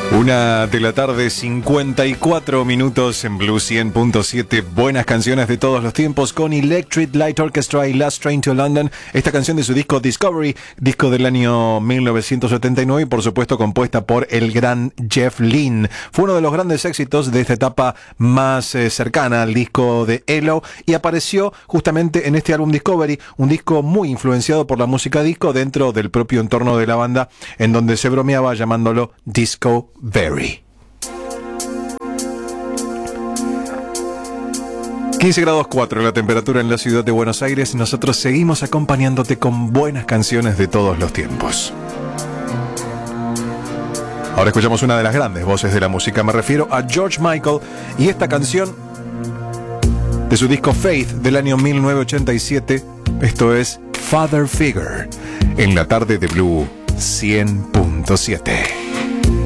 1:54 PM en Blue 100.7. Buenas canciones de todos los tiempos con Electric Light Orchestra y Last Train to London. Esta canción de su disco Discovery, disco del año 1979 y por supuesto compuesta por el gran Jeff Lynne. Fue uno de los grandes éxitos de esta etapa más cercana al disco de ELO y apareció justamente en este álbum Discovery, un disco muy influenciado por la música disco dentro del propio entorno de la banda, en donde se bromeaba llamándolo Disco Very. 15 grados 4 la temperatura en la ciudad de Buenos Aires. Nosotros seguimos acompañándote con buenas canciones de todos los tiempos. Ahora escuchamos una de las grandes voces de la música. Me refiero a George Michael y esta canción de su disco Faith del año 1987. Esto es Father Figure en la tarde de Blue 100.7.